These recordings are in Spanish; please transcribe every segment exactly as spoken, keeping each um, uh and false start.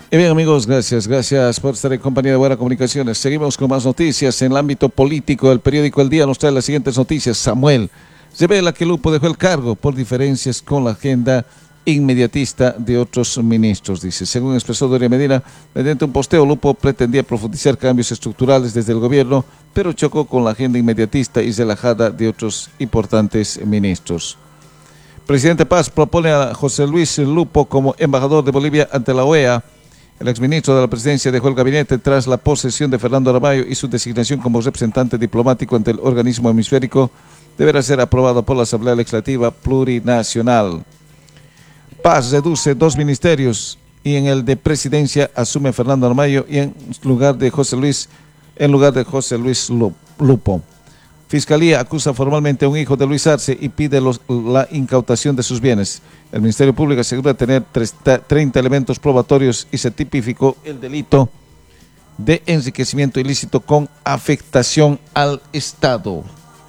Y bien, amigos, gracias, gracias por estar en compañía de Buena Comunicaciones. Seguimos con más noticias en el ámbito político. El periódico El Día nos trae las siguientes noticias. Samuel revela que Lupo dejó el cargo por diferencias con la agenda inmediatista de otros ministros, dice. Según expresó Doria Medina, mediante un posteo, Lupo pretendía profundizar cambios estructurales desde el gobierno, pero chocó con la agenda inmediatista y relajada de otros importantes ministros. Presidente Paz propone a José Luis Lupo como embajador de Bolivia ante la O E A. El exministro de la Presidencia dejó el gabinete tras la posesión de Fernando Aramayo y su designación como representante diplomático ante el organismo hemisférico deberá ser aprobado por la Asamblea Legislativa Plurinacional. Paz reduce dos ministerios y en el de Presidencia asume Fernando Aramayo y en lugar de José Luis, en lugar de José Luis Lupo. Fiscalía acusa formalmente a un hijo de Luis Arce y pide los, la incautación de sus bienes. El Ministerio Público asegura tener treinta elementos probatorios y se tipificó el delito de enriquecimiento ilícito con afectación al Estado.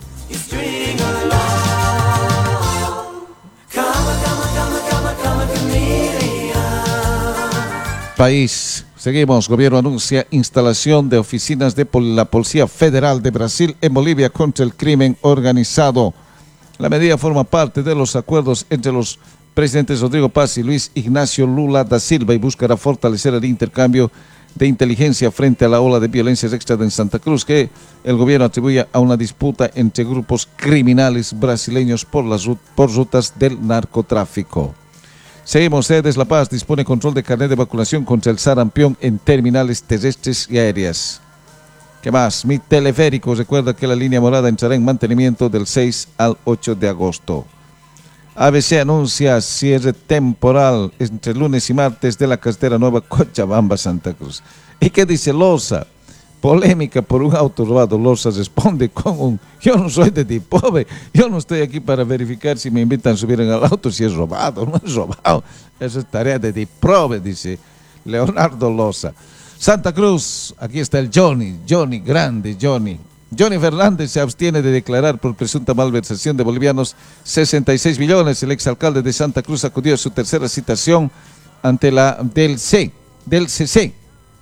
País. Seguimos. Gobierno anuncia instalación de oficinas de la Policía Federal de Brasil en Bolivia contra el crimen organizado. La medida forma parte de los acuerdos entre los presidentes Rodrigo Paz y Luis Ignacio Lula da Silva y buscará fortalecer el intercambio de inteligencia frente a la ola de violencia extra en Santa Cruz que el gobierno atribuye a una disputa entre grupos criminales brasileños por las por rutas del narcotráfico. Seguimos. Cedes La Paz dispone control de carnet de vacunación contra el sarampión en terminales terrestres y aéreas. ¿Qué más? Mi teleférico recuerda que la línea morada entrará en mantenimiento del seis al ocho de agosto. A B C anuncia cierre temporal entre lunes y martes de la carretera nueva Cochabamba-Santa Cruz. ¿Y qué dice Loza? Polémica por un auto robado. Loza responde con un: yo no soy de Dipove, yo no estoy aquí para verificar si me invitan a subir en el auto si es robado o no es robado. Eso es tarea de Dipove, dice Leonardo Loza. Santa Cruz, aquí está el Johnny, Johnny, grande Johnny. Johnny Fernández se abstiene de declarar por presunta malversación de bolivianos sesenta y seis millones. El exalcalde de Santa Cruz acudió a su tercera citación ante la del C, del C C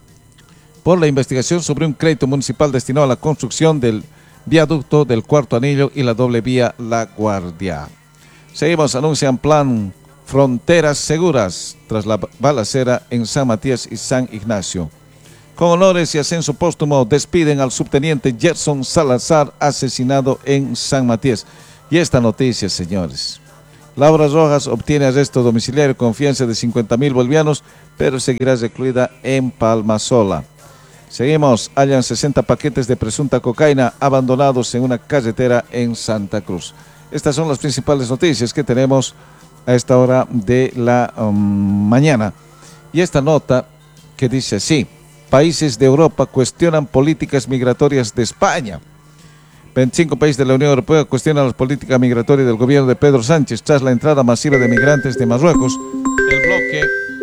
por la investigación sobre un crédito municipal destinado a la construcción del viaducto del Cuarto Anillo y la doble vía La Guardia. Seguimos. Anuncian plan Fronteras Seguras tras la balacera en San Matías y San Ignacio. Con honores y ascenso póstumo despiden al subteniente Gerson Salazar, asesinado en San Matías. Y esta noticia, señores. Laura Rojas obtiene arresto domiciliario con fianza de cincuenta mil bolivianos, pero seguirá recluida en Palmasola. Seguimos. Hallan sesenta paquetes de presunta cocaína abandonados en una carretera en Santa Cruz. Estas son las principales noticias que tenemos a esta hora de la um, mañana. Y esta nota que dice así: países de Europa cuestionan políticas migratorias de España. veinticinco países de la Unión Europea cuestionan las políticas migratorias del gobierno de Pedro Sánchez tras la entrada masiva de migrantes de Marruecos. El bloque,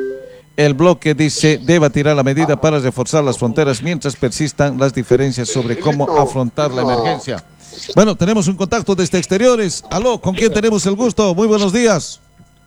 el bloque dice debatirá la medida para reforzar las fronteras mientras persistan las diferencias sobre cómo afrontar la emergencia. Bueno, tenemos un contacto desde exteriores. Aló, ¿con quién tenemos el gusto? Muy buenos días.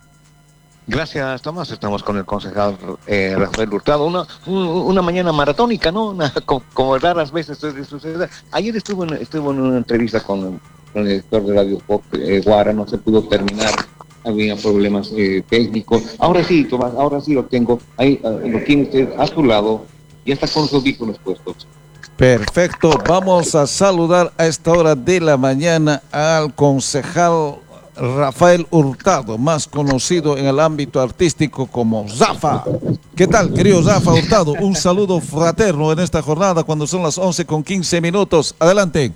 Gracias, Tomás. Estamos con el concejal eh, Rafael Hurtado. Una, una mañana maratónica, ¿no? Una, como, como raras veces sucede. Ayer estuvo en, estuvo en una entrevista con, con el director de Radio Pop, eh, Guara, no se pudo terminar. Había problemas eh, técnicos. Ahora sí, Tomás, ahora sí lo tengo. Ahí uh, lo tiene usted a su lado. Ya está con los audífonos puestos. Perfecto. Vamos a saludar a esta hora de la mañana al concejal Rafael Hurtado, más conocido en el ámbito artístico como Rafa. ¿Qué tal, querido Rafa Hurtado? Un saludo fraterno en esta jornada cuando son las once con quince minutos. Adelante.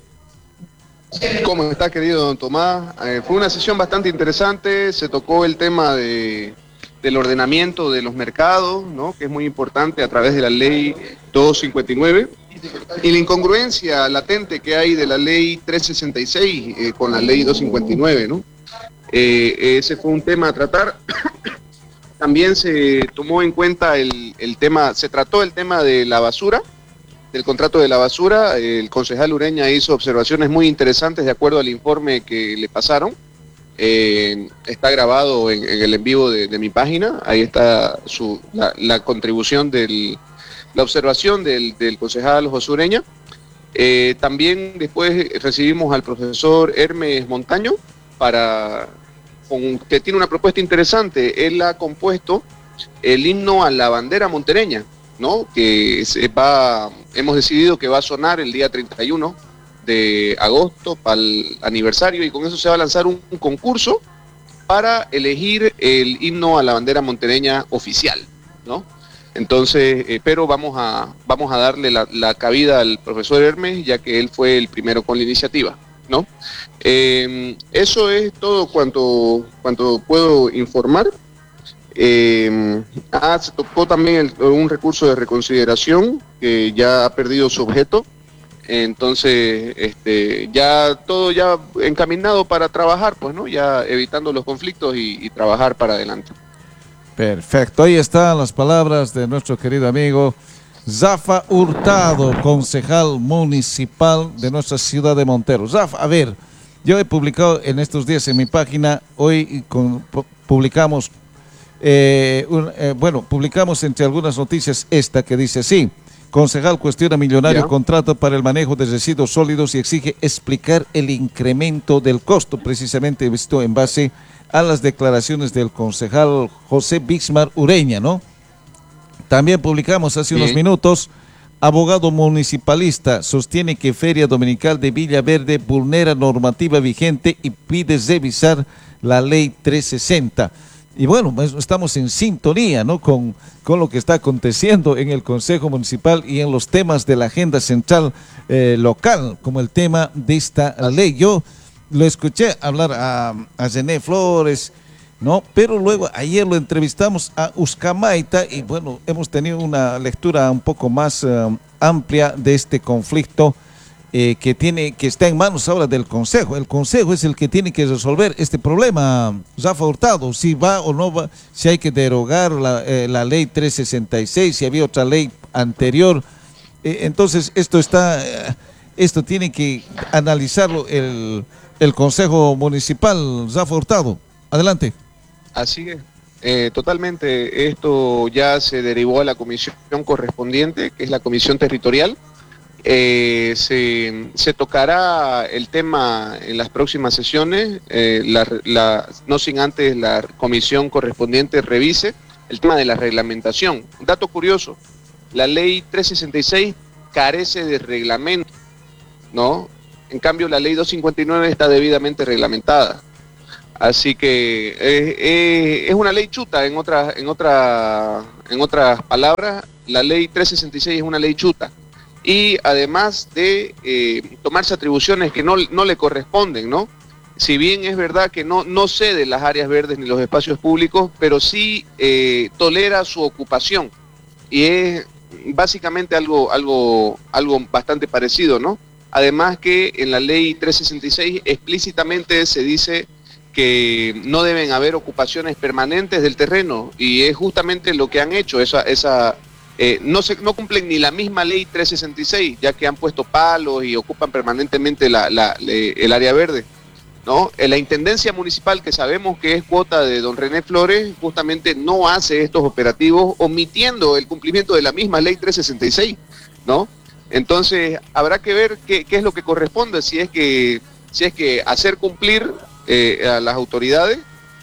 ¿Cómo está, querido don Tomás? Eh, fue una sesión bastante interesante. Se tocó el tema de, del ordenamiento de los mercados, ¿no?, que es muy importante a través de la ley doscientos cincuenta y nueve. Y la incongruencia latente que hay de la ley trescientos sesenta y seis eh, con la ley doscientos cincuenta y nueve, ¿no? Eh, ese fue un tema a tratar. También se tomó en cuenta el, el tema, se trató el tema de la basura, del contrato de la basura. El concejal Ureña hizo observaciones muy interesantes de acuerdo al informe que le pasaron. eh, está grabado en, en el en vivo de, de mi página. Ahí está su, la, la contribución, del, la observación del, del concejal José Ureña. Eh, también después recibimos al profesor Hermes Montaño, para, con, que tiene una propuesta interesante. Él ha compuesto el himno a la bandera montereña, ¿no? Que se va, hemos decidido que va a sonar el día treinta y uno de agosto para el aniversario, y con eso se va a lanzar un, un concurso para elegir el himno a la bandera montereña oficial, ¿no? Entonces, eh, pero vamos a, vamos a darle la, la cabida al profesor Hermes, ya que él fue el primero con la iniciativa, ¿no? Eh, eso es todo cuanto, cuanto puedo informar. Eh, ah, se tocó también el, un recurso de reconsideración que ya ha perdido su objeto. Entonces, este, ya todo ya encaminado para trabajar, pues, ¿no? Ya evitando los conflictos y, y trabajar para adelante. Perfecto, ahí están las palabras de nuestro querido amigo Zafa Hurtado, concejal municipal de nuestra ciudad de Montero. Zafa, a ver, yo he publicado en estos días en mi página, hoy con, publicamos, eh, un, eh, bueno, publicamos entre algunas noticias esta que dice así: concejal cuestiona millonario ¿Ya? contrato para el manejo de residuos sólidos y exige explicar el incremento del costo, precisamente visto en base a las declaraciones del concejal José Bismar Ureña, ¿no? También publicamos hace unos Bien. minutos: abogado municipalista sostiene que Feria Dominical de Villaverde vulnera normativa vigente y pide revisar la ley trescientos sesenta. Y bueno, pues estamos en sintonía, ¿no? Con, con lo que está aconteciendo en el Consejo Municipal y en los temas de la agenda central eh, local, como el tema de esta ley. Yo lo escuché hablar a, a René Flores, ¿no? Pero luego ayer lo entrevistamos a Ucamaita y bueno, hemos tenido una lectura un poco más uh, amplia de este conflicto eh, que tiene, que está en manos ahora del Consejo. El Consejo es el que tiene que resolver este problema, Zafa Hurtado, si va o no va, si hay que derogar la, eh, la ley trescientos sesenta y seis, si había otra ley anterior. Eh, entonces esto está, eh, esto tiene que analizarlo el, el Consejo Municipal. Zafa Hurtado, adelante. Así es, eh, totalmente. Esto ya se derivó a la comisión correspondiente, que es la comisión territorial. Eh, se, se tocará el tema en las próximas sesiones, eh, la, la, no sin antes la comisión correspondiente revise el tema de la reglamentación. Un dato curioso: la ley trescientos sesenta y seis carece de reglamento, ¿no? En cambio, la ley doscientos cincuenta y nueve está debidamente reglamentada. Así que eh, eh, es una ley chuta, en otras, en, otra, en otras palabras, la ley trescientos sesenta y seis es una ley chuta. Y además de eh, tomarse atribuciones que no, no le corresponden, ¿no? Si bien es verdad que no, no cede las áreas verdes ni los espacios públicos, pero sí eh, tolera su ocupación. Y es básicamente algo, algo, algo bastante parecido, ¿no? Además que en la ley trescientos sesenta y seis explícitamente se dice que no deben haber ocupaciones permanentes del terreno, y es justamente lo que han hecho. Esa, esa, eh, no, se, no cumplen ni la misma ley trescientos sesenta y seis, ya que han puesto palos y ocupan permanentemente la, la, le, el área verde, ¿no? En la Intendencia Municipal, que sabemos que es cuota de don René Flores, justamente no hace estos operativos, omitiendo el cumplimiento de la misma ley trescientos sesenta y seis, ¿no? Entonces habrá que ver qué, qué es lo que corresponde, si es que, si es que hacer cumplir Eh, a las autoridades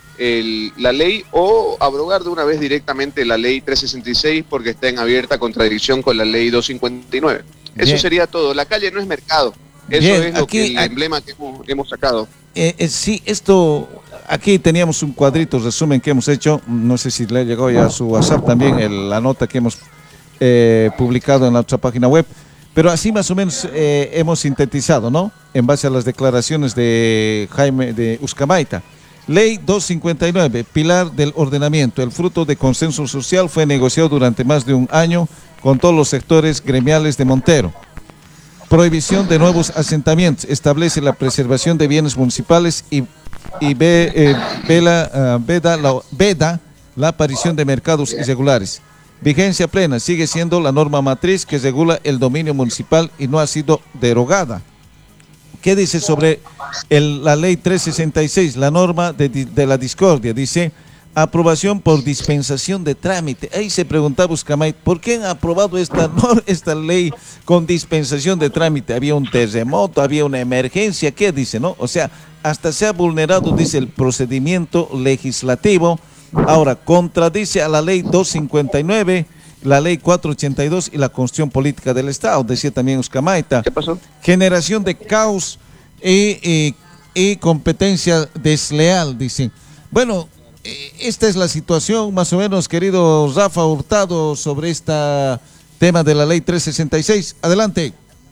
el, la ley, o abrogar de una vez directamente la ley trescientos sesenta y seis porque está en abierta contradicción con la ley doscientos cincuenta y nueve. Eso Bien. Sería todo. La calle no es mercado. Eso Bien, es lo aquí, que, el aquí, emblema que hemos, hemos sacado. Eh, eh, sí, esto, aquí teníamos un cuadrito resumen que hemos hecho, no sé si le llegó ya a su WhatsApp también el, la nota que hemos eh, publicado en la otra página web. Pero así más o menos eh, hemos sintetizado, ¿no? En base a las declaraciones de Jaime de Ucamaita. Ley doscientos cincuenta y nueve, pilar del ordenamiento. El fruto de consenso social fue negociado durante más de un año con todos los sectores gremiales de Montero. Prohibición de nuevos asentamientos. Establece la preservación de bienes municipales y, y ve, eh, vela, uh, veda, la, veda la aparición de mercados irregulares. Vigencia plena, sigue siendo la norma matriz que regula el dominio municipal y no ha sido derogada. ¿qué dice sobre el, la ley trescientos sesenta y seis, la norma de, de la discordia? Dice, aprobación por dispensación de trámite. Ahí se preguntaba Buscamay, ¿por qué han aprobado esta, esta ley con dispensación de trámite? Había un terremoto, había una emergencia, ¿qué dice, no? O sea, hasta se ha vulnerado, dice, el procedimiento legislativo. Ahora, contradice a la ley doscientos cincuenta y nueve, la ley cuatrocientos ochenta y dos y la Constitución Política del Estado, decía también Ucamaita. ¿Qué pasó? Generación de caos y, y, y competencia desleal, dicen. Bueno, esta es la situación, más o menos, querido Rafa Hurtado, sobre este tema de la ley trescientos sesenta y seis. Adelante.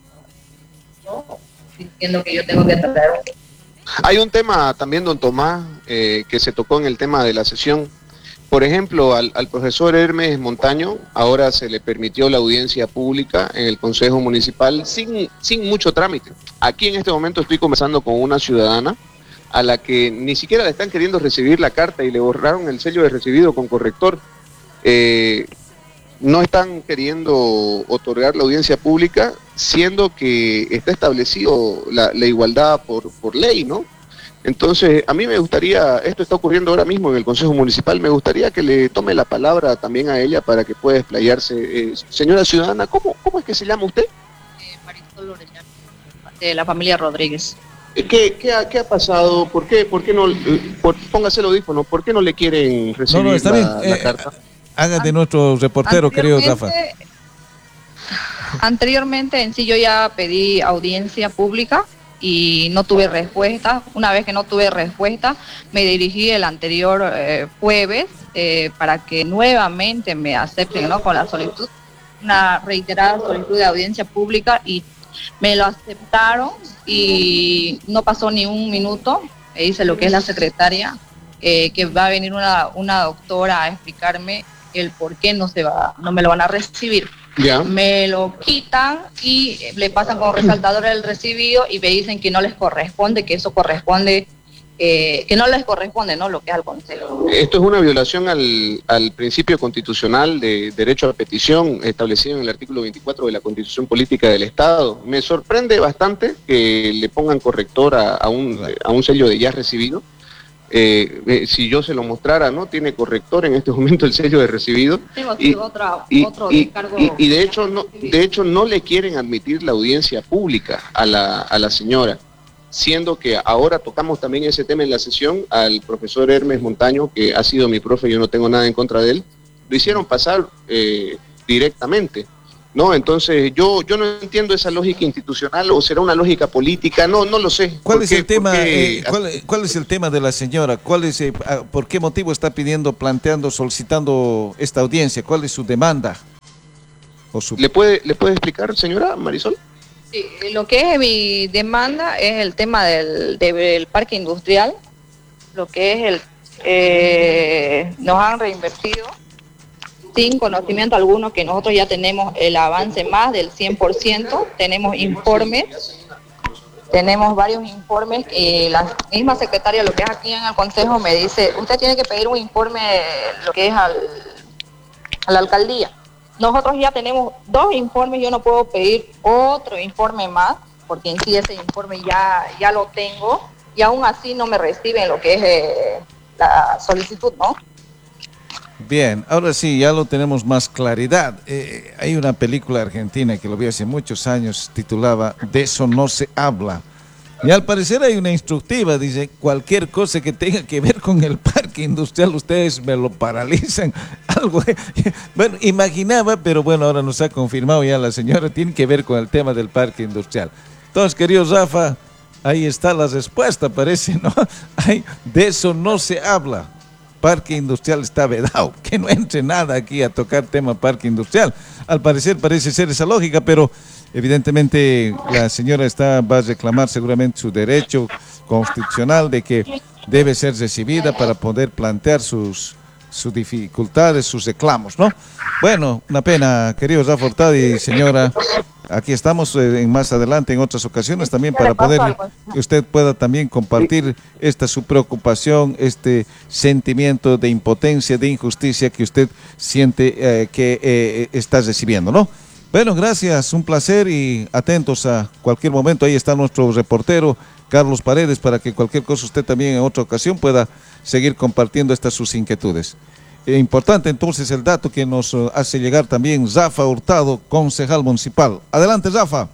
No, entiendo que yo tengo que tratar. Hay un tema también, don Tomás, eh, que se tocó en el tema de la sesión. Por ejemplo, al, al profesor Hermes Montaño, ahora se le permitió la audiencia pública en el Consejo Municipal sin, sin mucho trámite. Aquí en este momento estoy conversando con una ciudadana a la que ni siquiera le están queriendo recibir la carta y le borraron el sello de recibido con corrector. Eh, no están queriendo otorgar la audiencia pública, siendo que está establecido la, la igualdad por, por ley, ¿no? Entonces, a mí me gustaría, esto está ocurriendo ahora mismo en el Consejo Municipal, me gustaría que le tome la palabra también a ella para que pueda explayarse. Eh, señora ciudadana, ¿cómo, ¿cómo es que se llama usted? Eh, Marisol Orellana, de la familia Rodríguez. ¿Qué, qué, ha, ¿Qué ha pasado? ¿Por qué, por qué no, por, póngase el audífono, ¿por qué no le quieren recibir no, no, está la, bien. la Eh, carta? Haga de nuestro reportero, querido Rafa. Anteriormente en sí yo ya pedí audiencia pública y no tuve respuesta. Una vez que no tuve respuesta, me dirigí el anterior eh, jueves eh, para que nuevamente me acepten, ¿no?, con la solicitud, una reiterada solicitud de audiencia pública, y me lo aceptaron y no pasó ni un minuto. Me dice lo que es la secretaria, eh, que va a venir una, una doctora a explicarme el por qué no se va, no me lo van a recibir. Ya. Me lo quitan y le pasan con resaltador el recibido y me dicen que no les corresponde, que eso corresponde, eh, que no les corresponde, ¿no?, lo que es al Consejo. Esto es una violación al, al principio constitucional de derecho a petición establecido en el artículo veinticuatro de la Constitución Política del Estado. Me sorprende bastante que le pongan corrector a, a, un, a un sello de ya recibido. Eh, eh, si yo se lo mostrara, ¿no?, tiene corrector en este momento el sello de recibido. Tengo y, otra, y, otro y, descargo. Y, y de hecho no, de hecho no le quieren admitir la audiencia pública a la, a la señora, siendo que ahora tocamos también ese tema en la sesión al profesor Hermes Montaño, que ha sido mi profe, yo no tengo nada en contra de él. Lo hicieron pasar eh, directamente, ¿no? Entonces yo yo no entiendo esa lógica institucional, o será una lógica política, no no lo sé. ¿Cuál es qué, el tema? qué... Eh, ¿cuál, ¿Cuál es el tema de la señora? ¿Cuál es, eh, por qué motivo está pidiendo, planteando, solicitando esta audiencia? ¿Cuál es su demanda? O su... ¿Le puede le puede explicar, señora Marisol? Sí, lo que es mi demanda es el tema del, del parque industrial, lo que es el, eh, nos han reinvertido sin conocimiento alguno, que nosotros ya tenemos el avance más del cien por ciento, tenemos informes, tenemos varios informes, y la misma secretaria, lo que es aquí en el Consejo, me dice, usted tiene que pedir un informe, lo que es al, a la alcaldía. Nosotros ya tenemos dos informes, yo no puedo pedir otro informe más, porque en sí ese informe ya, ya lo tengo, y aún así no me reciben lo que es eh, la solicitud, ¿no? Bien, ahora sí, ya lo tenemos más claridad. Eh, hay una película argentina que lo vi hace muchos años, titulaba De eso no se habla. Y al parecer hay una instructiva, dice, cualquier cosa que tenga que ver con el parque industrial, ustedes me lo paralizan. Algo, bueno, imaginaba, pero bueno, ahora nos ha confirmado ya la señora, tiene que ver con el tema del parque industrial. Entonces, querido Rafa, ahí está la respuesta, parece, ¿no? Ay, de eso no se habla. Parque industrial está vedado, que no entre nada aquí a tocar tema parque industrial. Al parecer parece ser esa lógica, pero evidentemente la señora está, va a reclamar seguramente su derecho constitucional de que debe ser recibida para poder plantear sus, sus dificultades, sus reclamos, ¿no? Bueno, una pena, querido Rafa Hurtado y señora. Aquí estamos eh, en más adelante en otras ocasiones también para poder que usted pueda también compartir esta su preocupación, este sentimiento de impotencia, de injusticia que usted siente eh, que eh, está recibiendo, ¿no? Bueno, gracias, un placer y atentos a cualquier momento. Ahí está nuestro reportero Carlos Paredes para que cualquier cosa usted también en otra ocasión pueda seguir compartiendo estas sus inquietudes. Eh, importante entonces el dato que nos uh, hace llegar también Rafa Hurtado, concejal municipal. Adelante, Rafa.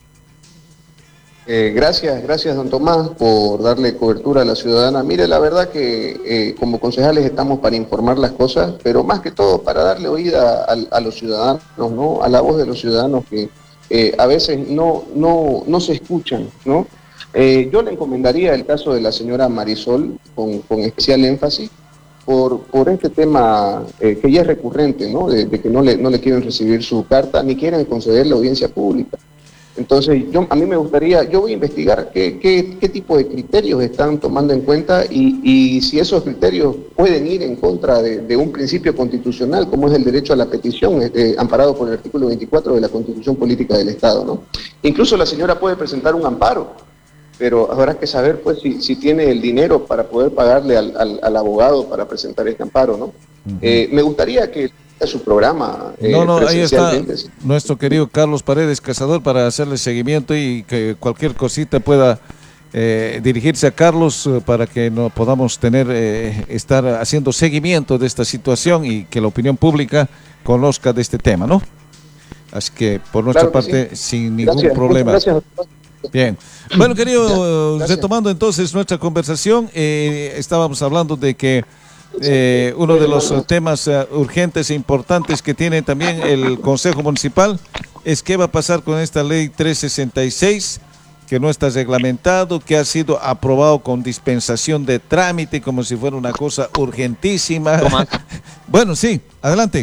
Eh, gracias, gracias don Tomás por darle cobertura a la ciudadana. Mire, la verdad que eh, como concejales estamos para informar las cosas, pero más que todo para darle oída a, a los ciudadanos, ¿no? A la voz de los ciudadanos que eh, a veces no, no, no se escuchan, ¿no? Eh, yo le encomendaría el caso de la señora Marisol con, con especial énfasis por, por este tema eh, que ya es recurrente, ¿no? De, de que no le, no le quieren recibir su carta ni quieren conceder la audiencia pública. Entonces, yo, a mí me gustaría, yo voy a investigar qué, qué, qué tipo de criterios están tomando en cuenta y, y si esos criterios pueden ir en contra de, de un principio constitucional, como es el derecho a la petición, eh, amparado por el artículo veinticuatro de la Constitución Política del Estado, ¿no? Incluso la señora puede presentar un amparo, pero habrá que saber, pues, si, si tiene el dinero para poder pagarle al, al, al abogado para presentar este amparo, ¿no? Uh-huh. eh, me gustaría que a su programa. Eh, no, no, ahí está nuestro querido Carlos Paredes Cazador para hacerle seguimiento y que cualquier cosita pueda eh, dirigirse a Carlos eh, para que no podamos tener, eh, estar haciendo seguimiento de esta situación y que la opinión pública conozca de este tema, ¿no? Así que por nuestra claro parte, sí. sin ningún gracias, problema. Gracias. Bien. Bueno, querido, gracias. Retomando entonces nuestra conversación, eh, estábamos hablando de que Eh, uno de los uh, temas uh, urgentes e importantes que tiene también el Consejo Municipal es qué va a pasar con esta ley trescientos sesenta y seis que no está reglamentado, que ha sido aprobado con dispensación de trámite como si fuera una cosa urgentísima. Bueno, sí, adelante.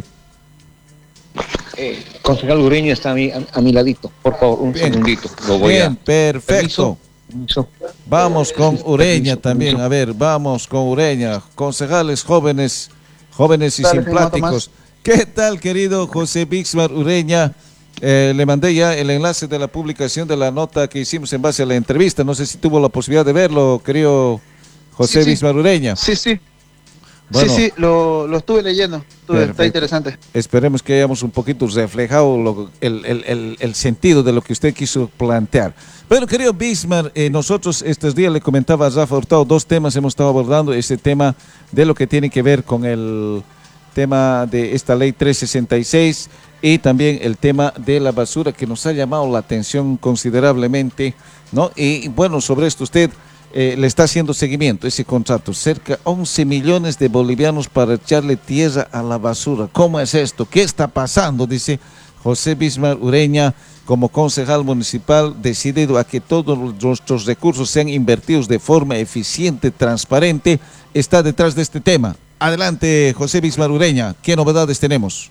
Eh, concejal Ureña está a mi, a, a mi ladito, por favor, un Bien. segundito. Lo voy Bien, a... perfecto. Permiso. Vamos con Ureña también, a ver, vamos con Ureña, concejales jóvenes, jóvenes y Dale, simpáticos. ¿Qué tal, querido José Bixmar Ureña? Eh, le mandé ya el enlace de la publicación de la nota que hicimos en base a la entrevista, no sé si tuvo la posibilidad de verlo, querido José sí, sí. Bixmar Ureña. Sí, sí. Bueno, sí, sí, lo, lo estuve leyendo, estuve, está interesante. Esperemos que hayamos un poquito reflejado lo, el, el, el, el sentido de lo que usted quiso plantear. Bueno, querido Bixmar, eh, nosotros estos días le comentaba a Rafa Hurtado, dos temas hemos estado abordando, este tema de lo que tiene que ver con el tema de esta ley trescientos sesenta y seis y también el tema de la basura que nos ha llamado la atención considerablemente, ¿no? Y bueno, sobre esto usted... Eh, le está haciendo seguimiento ese contrato, cerca de once millones de bolivianos para echarle tierra a la basura. ¿Cómo es esto? ¿Qué está pasando? Dice José Bixmar Ureña, como concejal municipal, decidido a que todos nuestros recursos sean invertidos de forma eficiente, transparente, está detrás de este tema. Adelante, José Bixmar Ureña, ¿qué novedades tenemos?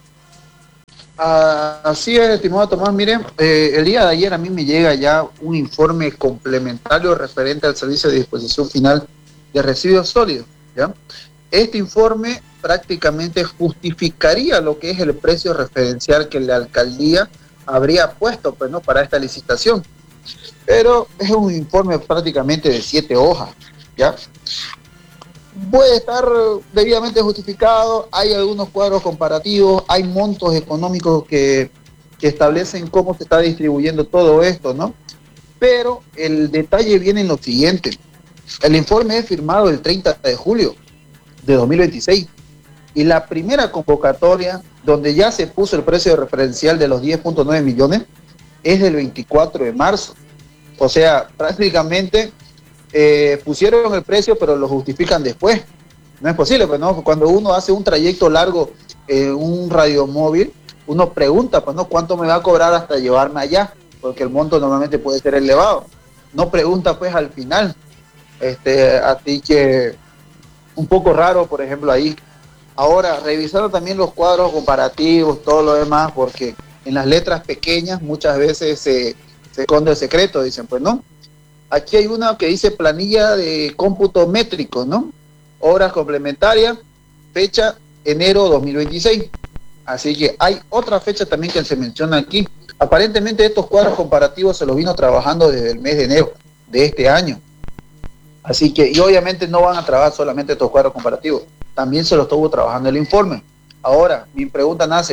Uh, así es, estimado Tomás. Miren, eh, el día de ayer a mí me llega ya un informe complementario referente al servicio de disposición final de residuos sólidos, ¿ya? Este informe prácticamente justificaría lo que es el precio referencial que la alcaldía habría puesto, pues, ¿no?, para esta licitación. Pero es un informe prácticamente de siete hojas, ¿ya? Puede estar debidamente justificado, hay algunos cuadros comparativos, hay montos económicos que, que establecen cómo se está distribuyendo todo esto, ¿no? Pero el detalle viene en lo siguiente. El informe es firmado el treinta de julio de dos mil veintiséis y la primera convocatoria donde ya se puso el precio referencial de los diez punto nueve millones es del veinticuatro de marzo. O sea, prácticamente... Eh, pusieron el precio pero lo justifican después. No es posible, pues, ¿no? Cuando uno hace un trayecto largo en eh, un radiomóvil, uno pregunta, pues, ¿no?, ¿cuánto me va a cobrar hasta llevarme allá? Porque el monto normalmente puede ser elevado. No pregunta, pues, al final. Este, así que un poco raro, por ejemplo, ahí. Ahora, revisando también los cuadros comparativos, todo lo demás, porque en las letras pequeñas muchas veces se, se esconde el secreto, dicen, pues, ¿no? Aquí hay una que dice planilla de cómputo métrico, ¿no? Horas complementarias, fecha enero dos mil veintiséis. Así que hay otra fecha también que se menciona aquí. Aparentemente estos cuadros comparativos se los vino trabajando desde el mes de enero de este año. Así que, y obviamente no van a trabajar solamente estos cuadros comparativos, también se los estuvo trabajando el informe. Ahora, mi pregunta nace,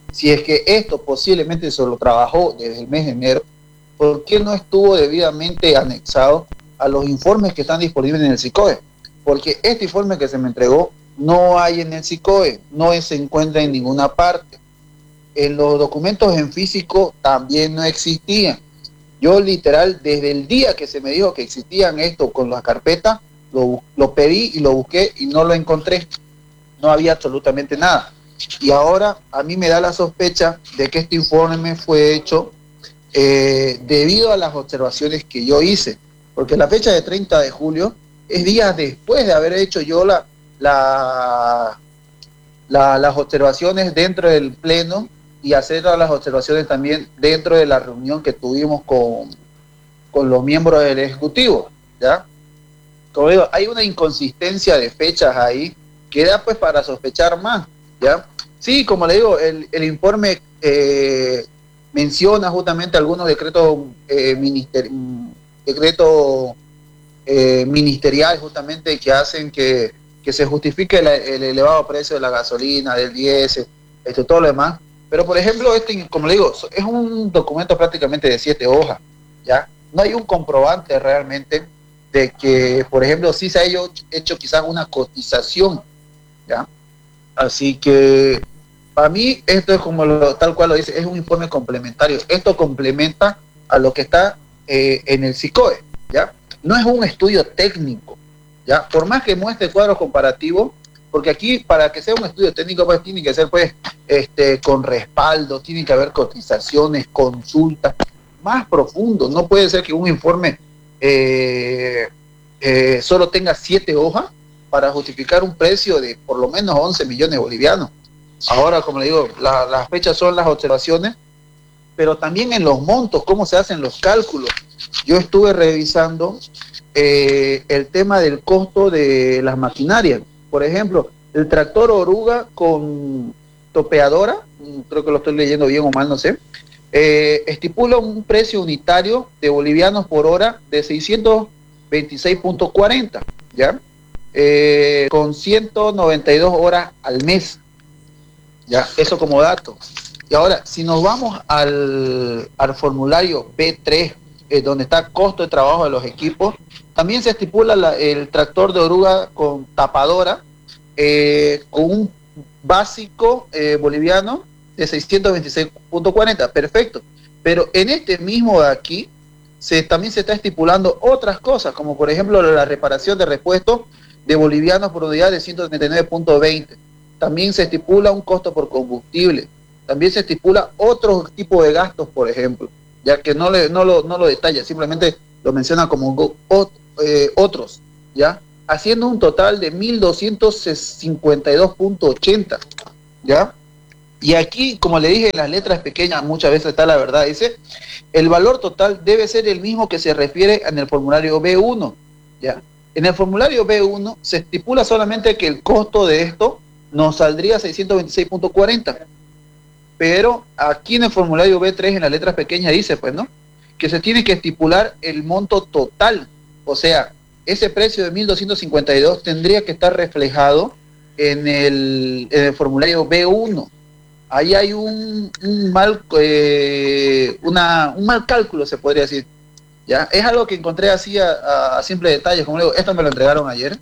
si es que esto posiblemente se lo trabajó desde el mes de enero, ¿por qué no estuvo debidamente anexado a los informes que están disponibles en el SICOE? Porque este informe que se me entregó no hay en el SICOE, no se encuentra en ninguna parte. En los documentos en físico también no existían. Yo literal, desde el día que se me dijo que existían esto con la carpeta, lo, lo pedí y lo busqué y no lo encontré. No había absolutamente nada. Y ahora a mí me da la sospecha de que este informe fue hecho eh, debido a las observaciones que yo hice. Porque la fecha de treinta de julio es días después de haber hecho yo la, la, la, las observaciones dentro del pleno y hacer las observaciones también dentro de la reunión que tuvimos con, con los miembros del Ejecutivo, ¿ya? Como digo, hay una inconsistencia de fechas ahí que da pues para sospechar más, ¿ya? Sí, como le digo, el, el informe eh, menciona justamente algunos decretos eh, minister, decretos eh, ministeriales justamente que hacen que, que se justifique la, el elevado precio de la gasolina, del diésel, esto, todo lo demás. Pero, por ejemplo, este, como le digo, es un documento prácticamente de siete hojas, ¿ya? No hay un comprobante realmente de que, por ejemplo, sí se ha hecho, hecho quizás una cotización, ¿ya? Así que, para mí, esto es como lo, tal cual lo dice, es un informe complementario. Esto complementa a lo que está eh, en el SICOE, ¿ya? No es un estudio técnico, ¿ya? Por más que muestre cuadros comparativos, porque aquí para que sea un estudio técnico pues tiene que ser pues este con respaldo, tiene que haber cotizaciones, consultas más profundos. No puede ser que un informe eh, eh, solo tenga siete hojas para justificar un precio de por lo menos once millones de bolivianos. Ahora, como le digo, la, las fechas son las observaciones, pero también en los montos, cómo se hacen los cálculos. Yo estuve revisando eh, el tema del costo de las maquinarias. Por ejemplo, el tractor oruga con topeadora, creo que lo estoy leyendo bien o mal, no sé, eh, estipula un precio unitario de bolivianos por hora de seiscientos veintiséis punto cuarenta, ¿ya? Eh, con ciento noventa y dos horas al mes, ¿ya? Eso como dato. Y ahora, si nos vamos al, al formulario B tres, eh, donde está costo de trabajo de los equipos, también se estipula la, el tractor de oruga con tapadora, eh, con un básico eh, boliviano de seiscientos veintiséis punto cuarenta, perfecto. Pero en este mismo de aquí, se, también se está estipulando otras cosas, como por ejemplo la reparación de repuestos de bolivianos por unidad de ciento treinta y nueve punto veinte. También se estipula un costo por combustible. También se estipula otro tipo de gastos, por ejemplo, ya que no, le, no, lo, no lo detalla, simplemente lo menciona como go, ot, eh, otros, ¿ya? Haciendo un total de mil doscientos cincuenta y dos punto ochenta, ¿ya? Y aquí, como le dije, en las letras pequeñas muchas veces está la verdad, dice, el valor total debe ser el mismo que se refiere en el formulario B uno, ¿ya? En el formulario B uno se estipula solamente que el costo de esto nos saldría seiscientos veintiséis punto cuarenta, pero aquí en el formulario B tres, en las letras pequeñas, dice, pues, ¿no?, que se tiene que estipular el monto total, o sea, ese precio de mil doscientos cincuenta y dos tendría que estar reflejado en el, en el formulario B uno. Ahí hay un, un mal eh, una, un mal cálculo, se podría decir, ¿ya? Es algo que encontré así a, a, a simple detalle, como digo, esto me lo entregaron ayer,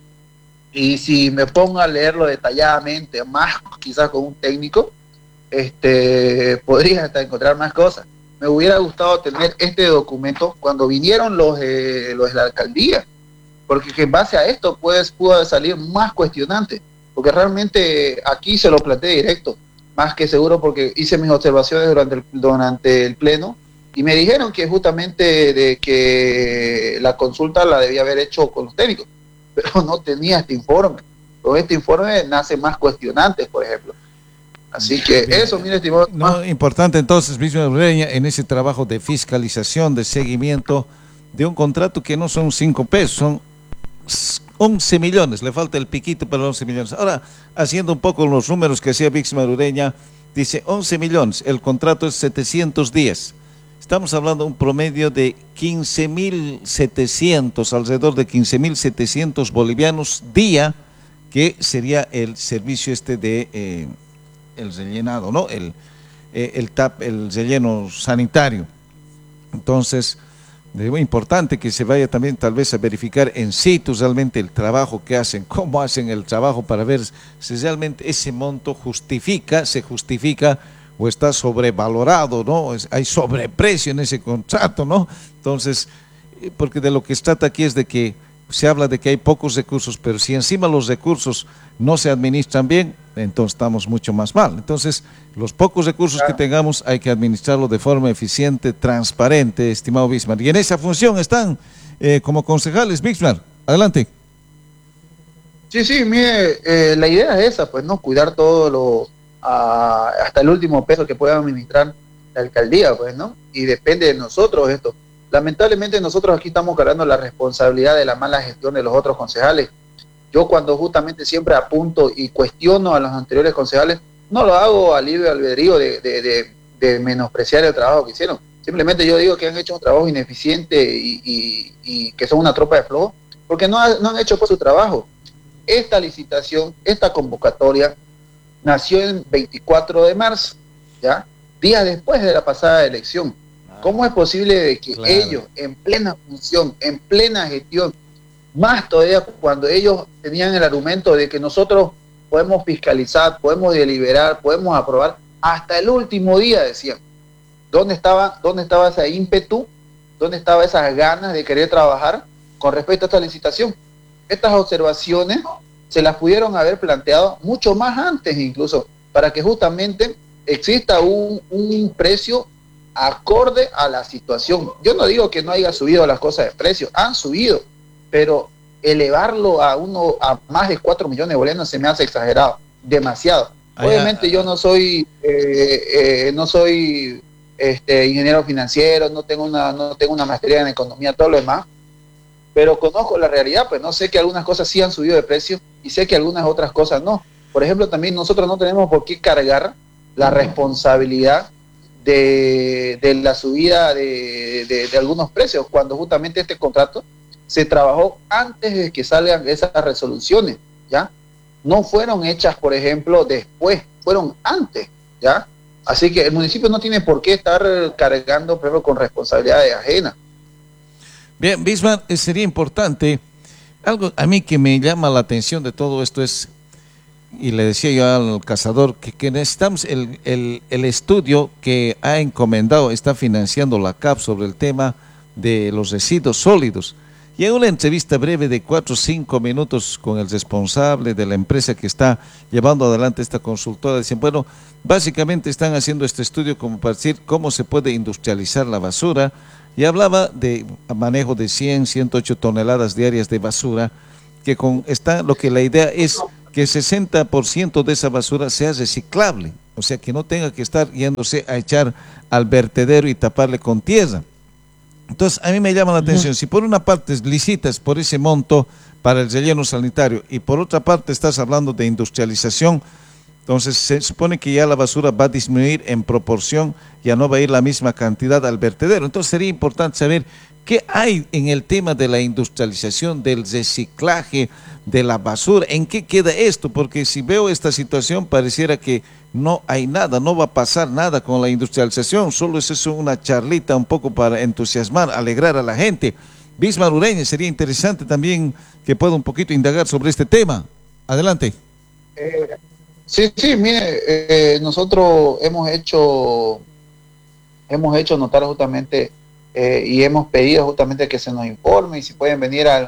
y si me pongo a leerlo detalladamente, más quizás con un técnico, este podría hasta encontrar más cosas. Me hubiera gustado tener este documento cuando vinieron los, eh, los de la alcaldía, porque en base a esto pues pudo salir más cuestionante, porque realmente aquí se lo planteé directo, más que seguro, porque hice mis observaciones durante el, durante el pleno, y me dijeron que justamente de que la consulta la debía haber hecho con los técnicos, pero no tenía este informe. Con este informe nace más cuestionantes, por ejemplo. Así que bien, eso, mire, estimado. No, importante entonces, Víctor Ureña, en ese trabajo de fiscalización, de seguimiento de un contrato que no son cinco pesos, son once millones, le falta el piquito para once millones. Ahora, haciendo un poco los números que hacía Víctor Ureña, dice once millones, el contrato es setecientos diez. Estamos hablando de un promedio de quince mil setecientos, alrededor de quince mil setecientos bolivianos día, que sería el servicio este de... Eh, el rellenado, ¿no? El, eh, el tap, el relleno sanitario. Entonces, es muy importante que se vaya también tal vez a verificar en situ realmente el trabajo que hacen, cómo hacen el trabajo para ver si realmente ese monto justifica, se justifica o está sobrevalorado, ¿no? Es, hay sobreprecio en ese contrato, ¿no? Entonces, porque de lo que se trata aquí es de que se habla de que hay pocos recursos, pero si encima los recursos no se administran bien, entonces estamos mucho más mal. Entonces, los pocos recursos claro. que tengamos hay que administrarlo de forma eficiente, transparente, estimado Bismarck. Y en esa función están eh, como concejales. Bismarck, adelante. Sí, sí, mire, eh, la idea es esa, pues, ¿no? Cuidar todo lo, a, hasta el último peso que pueda administrar la alcaldía, pues, ¿no? Y depende de nosotros esto. Lamentablemente nosotros aquí estamos cargando la responsabilidad de la mala gestión de los otros concejales. Yo cuando justamente siempre apunto y cuestiono a los anteriores concejales, no lo hago a libre albedrío de, de, de, de menospreciar el trabajo que hicieron. Simplemente yo digo que han hecho un trabajo ineficiente y, y, y que son una tropa de flojos, porque no, ha, no han hecho por su trabajo. Esta licitación, esta convocatoria, nació el veinticuatro de marzo, ¿ya? Días después de la pasada elección. ¿Cómo es posible de que claro. ellos, en plena función, en plena gestión, más todavía cuando ellos tenían el argumento de que nosotros podemos fiscalizar, podemos deliberar, podemos aprobar, hasta el último día decían, ¿dónde estaba, dónde estaba ese ímpetu? ¿Dónde estaban esas ganas de querer trabajar con respecto a esta licitación? Estas observaciones se las pudieron haber planteado mucho más antes incluso, para que justamente exista un, un precio acorde a la situación. Yo no digo que no haya subido las cosas de precio, han subido, pero elevarlo a uno a más de cuatro millones de bolivianos se me hace exagerado, demasiado. Ah, Obviamente ya, yo no soy eh, eh, no soy este ingeniero financiero, no tengo una no tengo una maestría en economía, todo lo demás, pero conozco la realidad, pues no sé que algunas cosas sí han subido de precio y sé que algunas otras cosas no. Por ejemplo, también nosotros no tenemos por qué cargar la responsabilidad de, de la subida de, de, de algunos precios, cuando justamente este contrato se trabajó antes de que salgan esas resoluciones, ¿ya? No fueron hechas, por ejemplo, después, fueron antes, ¿ya? Así que el municipio no tiene por qué estar cargando, por ejemplo, con responsabilidades ajenas. Bien, Bismarck, sería importante, algo a mí que me llama la atención de todo esto es, y le decía yo al cazador, que, que necesitamos el, el, el estudio que ha encomendado, está financiando la C A P sobre el tema de los residuos sólidos. Y en una entrevista breve de cuatro o cinco minutos con el responsable de la empresa que está llevando adelante esta consultora, dicen, bueno, básicamente están haciendo este estudio como para decir cómo se puede industrializar la basura, y hablaba de manejo de cien, ciento ocho toneladas diarias de basura, que con esta, lo que la idea es que el sesenta por ciento de esa basura sea reciclable, o sea, que no tenga que estar yéndose a echar al vertedero y taparle con tierra. Entonces, a mí me llama la atención, si por una parte licitas por ese monto para el relleno sanitario y por otra parte estás hablando de industrialización, entonces se supone que ya la basura va a disminuir en proporción, ya no va a ir la misma cantidad al vertedero. Entonces sería importante saber qué hay en el tema de la industrialización, del reciclaje de la basura, en qué queda esto, porque si veo esta situación pareciera que no hay nada, no va a pasar nada con la industrialización, solo es eso una charlita un poco para entusiasmar, alegrar a la gente. Bismarck Ureña, sería interesante también que pueda un poquito indagar sobre este tema. Adelante. Eh, sí, sí, mire, eh, nosotros hemos hecho, hemos hecho notar justamente eh, y hemos pedido justamente que se nos informe y si pueden venir al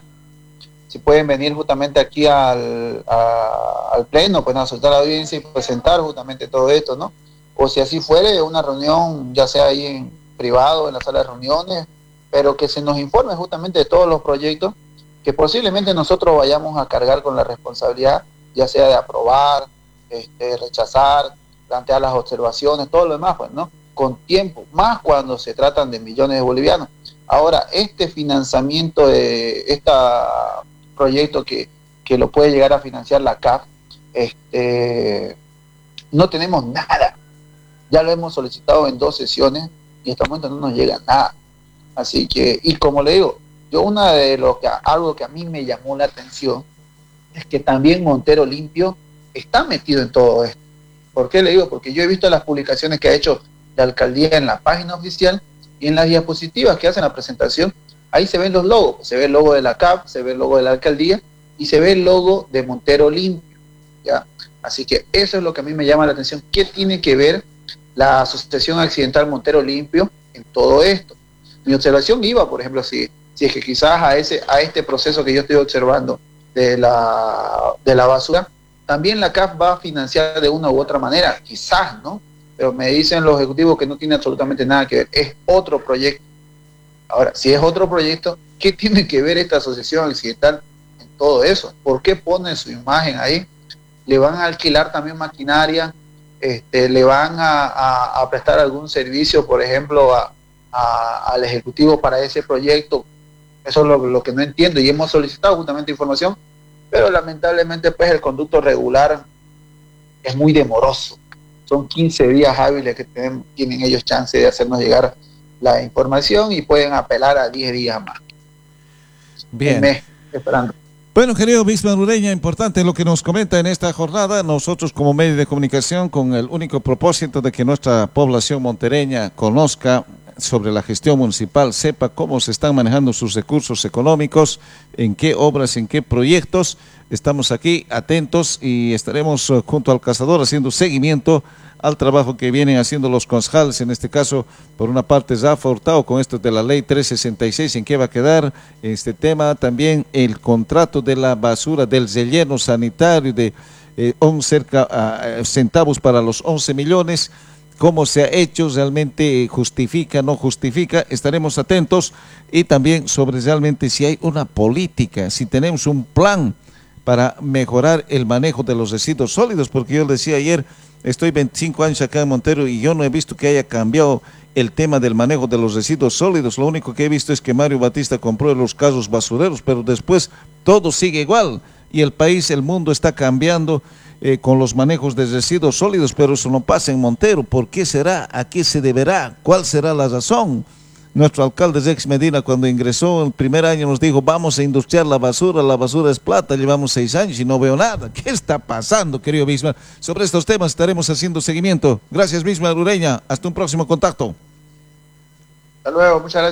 si pueden venir justamente aquí al, a, al pleno, pues a soltar la audiencia y presentar justamente todo esto, ¿no? O si así fuere, una reunión, ya sea ahí en privado, en la sala de reuniones, pero que se nos informe justamente de todos los proyectos que posiblemente nosotros vayamos a cargar con la responsabilidad, ya sea de aprobar, este, rechazar, plantear las observaciones, todo lo demás, pues, ¿no? Con tiempo, más cuando se tratan de millones de bolivianos. Ahora, este financiamiento de esta proyecto que, que lo puede llegar a financiar la C A F, este, no tenemos nada. Ya lo hemos solicitado en dos sesiones y hasta el momento no nos llega nada. Así que, y como le digo, yo una de lo que, algo que a mí me llamó la atención es que también Montero Limpio está metido en todo esto. ¿Por qué le digo? Porque yo he visto las publicaciones que ha hecho la alcaldía en la página oficial y en las diapositivas que hacen la presentación, ahí se ven los logos, se ve el logo de la C A P, se ve el logo de la alcaldía y se ve el logo de Montero Limpio, ¿ya? Así que eso es lo que a mí me llama la atención. ¿Qué tiene que ver la Asociación Accidental Montero Limpio en todo esto? Mi observación iba, por ejemplo, si, si es que quizás a, ese, a este proceso que yo estoy observando de la, de la basura, también la C A F va a financiar de una u otra manera, quizás, ¿no? Pero me dicen los ejecutivos que no tiene absolutamente nada que ver, es otro proyecto. Ahora, si es otro proyecto, ¿qué tiene que ver esta asociación accidental en todo eso? ¿Por qué ponen su imagen ahí? ¿Le van a alquilar también maquinaria? Este, ¿Le van a, a, a prestar algún servicio, por ejemplo, a, a, al ejecutivo para ese proyecto? Eso es lo, lo que no entiendo y hemos solicitado justamente información, pero lamentablemente pues el conducto regular es muy demoroso. Son quince días hábiles que tienen, tienen ellos chance de hacernos llegar la información y pueden apelar a diez días más. Bien. Un mes esperando. Bueno, querido Bismarck Ureña, importante lo que nos comenta en esta jornada. Nosotros como medio de comunicación con el único propósito de que nuestra población montereña conozca sobre la gestión municipal, sepa cómo se están manejando sus recursos económicos, en qué obras, en qué proyectos. Estamos aquí atentos y estaremos uh, junto al cazador haciendo seguimiento al trabajo que vienen haciendo los concejales, en este caso, por una parte, Rafa Hurtado, con esto de la ley trescientos sesenta y seis, en qué va a quedar este tema, también el contrato de la basura, del relleno sanitario de eh, on, cerca uh, centavos para los once millones, cómo se ha hecho, realmente justifica, no justifica, estaremos atentos, y también sobre realmente si hay una política, si tenemos un plan para mejorar el manejo de los residuos sólidos, porque yo decía ayer, estoy veinticinco años acá en Montero y yo no he visto que haya cambiado el tema del manejo de los residuos sólidos. Lo único que he visto es que Mario Batista compró los carros basureros, pero después todo sigue igual y el país, el mundo está cambiando eh, con los manejos de residuos sólidos, pero eso no pasa en Montero. ¿Por qué será? ¿A qué se deberá? ¿Cuál será la razón? Nuestro alcalde Rex Medina, cuando ingresó el primer año, nos dijo, vamos a industriar la basura, la basura es plata. Llevamos seis años y no veo nada. ¿Qué está pasando, querido Bismarck? Sobre estos temas estaremos haciendo seguimiento. Gracias, Bismarck Ureña. Hasta un próximo contacto. Hasta luego, muchas gracias.